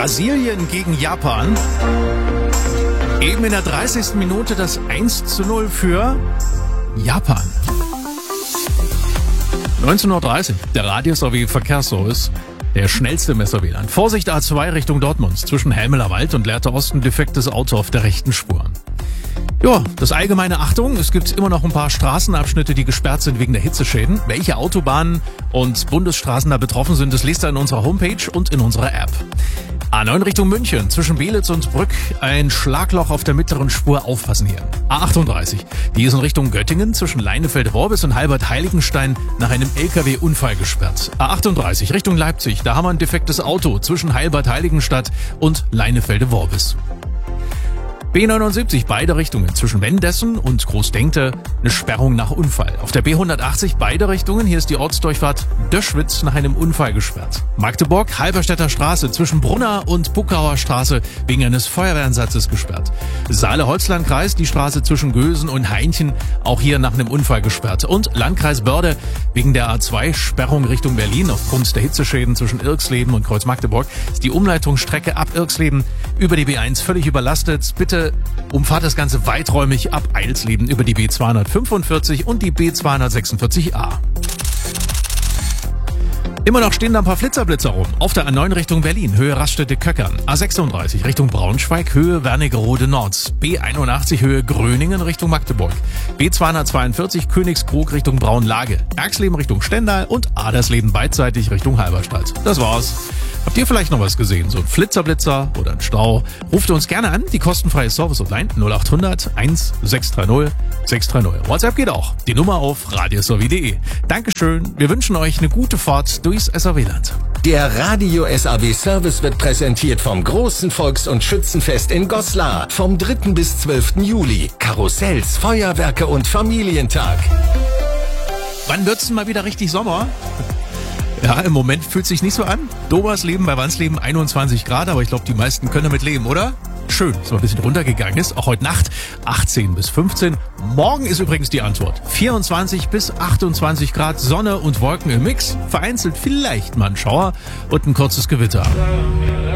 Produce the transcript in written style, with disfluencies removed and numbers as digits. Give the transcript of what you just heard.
Brasilien gegen Japan. Eben in der 30. Minute das 1:0 für Japan. 19:30 Uhr, der Radio-SRW Verkehrsservice. Der schnellste im SRW-Land. Vorsicht A2 Richtung Dortmund. Zwischen Helmeler Wald und Lehrter Osten defektes Auto auf der rechten Spur. Ja, das allgemeine Achtung, es gibt immer noch ein paar Straßenabschnitte, die gesperrt sind wegen der Hitzeschäden. Welche Autobahnen und Bundesstraßen da betroffen sind, das lest ihr in unserer Homepage und in unserer App. A9 Richtung München, zwischen Belitz und Brück, ein Schlagloch auf der mittleren Spur, aufpassen hier. A38, die ist in Richtung Göttingen, zwischen Leinefelde-Worbis und Halbert-Heiligenstein nach einem LKW-Unfall gesperrt. A38 Richtung Leipzig, da haben wir ein defektes Auto zwischen Halbert-Heiligenstadt und Leinefelde-Worbis. B79, beide Richtungen, zwischen Wendessen und Großdenkte, eine Sperrung nach Unfall. Auf der B180, beide Richtungen, hier ist die Ortsdurchfahrt Döschwitz nach einem Unfall gesperrt. Magdeburg, Halberstädter Straße, zwischen Brunner und Buckauer Straße, wegen eines Feuerwehreinsatzes gesperrt. Saale-Holzlandkreis, die Straße zwischen Gösen und Hainchen, auch hier nach einem Unfall gesperrt. Und Landkreis Börde, wegen der A2, Sperrung Richtung Berlin. Aufgrund der Hitzeschäden zwischen Irksleben und Kreuz-Magdeburg ist die Umleitungsstrecke ab Irksleben über die B1 völlig überlastet. Bitte umfahrt das Ganze weiträumig ab Eilsleben über die B245 und die B246a. Immer noch stehen da ein paar Blitzerblitzer rum. Auf der A9 Richtung Berlin, Höhe Raststätte-Köckern. A36 Richtung Braunschweig, Höhe Wernigerode Nord. B81 Höhe Gröningen Richtung Magdeburg. B242 Königskrug Richtung Braunlage. Erxleben Richtung Stendal und Adersleben beidseitig Richtung Halberstadt. Das war's. Habt ihr vielleicht noch was gesehen? So ein Flitzer oder ein Stau? Ruft uns gerne an. Die kostenfreie Service-Hotline 0800 1630 630. WhatsApp geht auch. Die Nummer auf radiosrw.de. Dankeschön. Wir wünschen euch eine gute Fahrt durchs SRW-Land. Der Radio SRW Service wird präsentiert vom großen Volks- und Schützenfest in Goslar. Vom 3. bis 12. Juli. Karussells, Feuerwerke und Familientag. Wann wird's denn mal wieder richtig Sommer? Ja, im Moment fühlt sich nicht so an. Dobersleben bei Wansleben 21 Grad, aber ich glaube, die meisten können damit leben, oder? Schön, dass mal ein bisschen runtergegangen ist. Auch heute Nacht 18 bis 15. Morgen ist übrigens die Antwort. 24 bis 28 Grad, Sonne und Wolken im Mix. Vereinzelt vielleicht mal ein Schauer und ein kurzes Gewitter.